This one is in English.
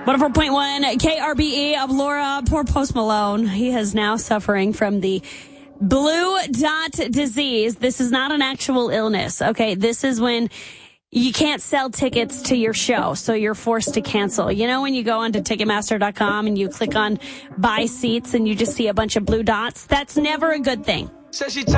104.1 KRBE of Laura. Poor Post Malone. He is now suffering from the blue dot disease. This is not an actual illness. Okay, this is when you can't sell tickets to your show, so you're forced to cancel. You know when you go onto Ticketmaster.com and you click on buy seats and you just see a bunch of blue dots? That's never a good thing.